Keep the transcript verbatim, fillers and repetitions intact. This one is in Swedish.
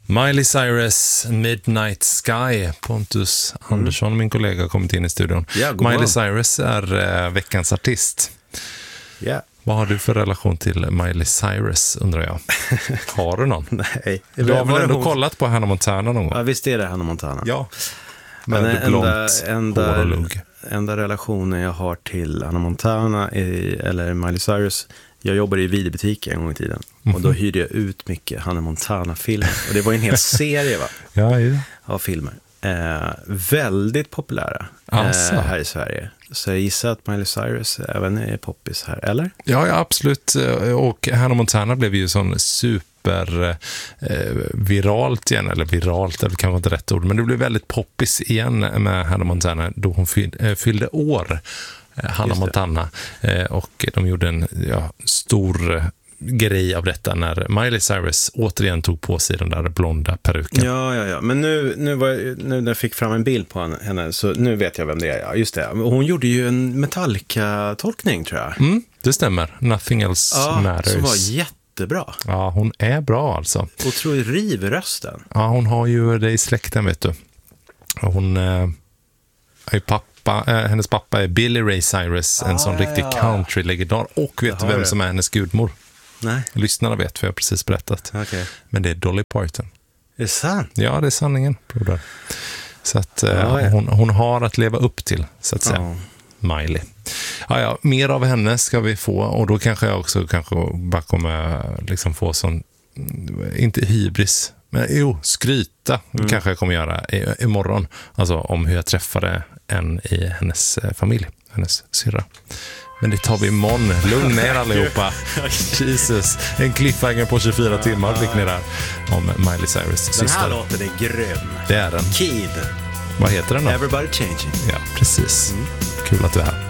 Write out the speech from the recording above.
Miley Cyrus, Midnight Sky. Pontus mm. Andersson, min kollega, har kommit in i studion. Ja, Miley man. Cyrus är eh, veckans artist. Ja. Vad har du för relation till Miley Cyrus, undrar jag? Har du någon? Nej. Du har väl ändå hon... kollat på Hannah Montana någon gång? Ja, visst är det Hannah Montana. Ja. Men med enda, blont enda, hår och lugg. enda relationen jag har till Hannah Montana är, eller Miley Cyrus, jag jobbade i videobutik en gång i tiden. Mm-hmm. Och då hyrde jag ut mycket Hannah Montana-filmer. Och det var en hel serie va? Ja, ja. Av filmer. Eh, väldigt populära eh, här i Sverige. Så jag gissar att Miley Cyrus även är poppis här, eller? Ja, ja, absolut. Och Hannah Montana blev ju sån super eh, viralt igen, eller viralt, det kanske inte rätt ord, men det blev väldigt poppis igen med Hannah Montana då hon fyll, eh, fyllde år, eh, Hannah Montana. Eh, och de gjorde en ja, stor grej av detta när Miley Cyrus återigen tog på sig den där blonda peruken. Ja, ja, ja. Men nu, nu, var jag, nu när jag fick fram en bild på henne så nu vet jag vem det är. Ja, just det. Hon gjorde ju en Metallica-tolkning, tror jag. Mm, det stämmer. Nothing else ja, matters. Som var jättebra. Ja, hon är bra alltså. Otroligt riv i rösten. Ja, hon har ju det i släkten, vet du. Hon eh, är ju pappa, eh, hennes pappa är Billy Ray Cyrus, en ah, sån ja, riktig ja. country-legendar. Och vet du vem det. som är hennes gudmor? Nej. Lyssnarna vet, för jag har precis berättat. Okay. Men det är Dolly Parton. Är det sant? Ja, det är sanningen, broder. Så att eh, ja, ja. Hon, hon har att leva upp till, så att säga. Ja. Miley. Ja, ja, mer av henne ska vi få. Och då kanske jag också kanske bara kommer liksom få sån, inte hybris, men jo, skryta mm. kanske jag kommer göra i, imorgon. Alltså om hur jag träffade en i hennes familj, hennes syrra. Men det tar vi imorgon. Lugn ner allihopa. Jesus. En cliffhanger på tjugofyra timmar fick ni där om Miley Cyrus syster. Den här låten är grym. Det är den. Kid. Vad heter den då? Everybody Changing. Ja, precis. Mm. Kul att du är här.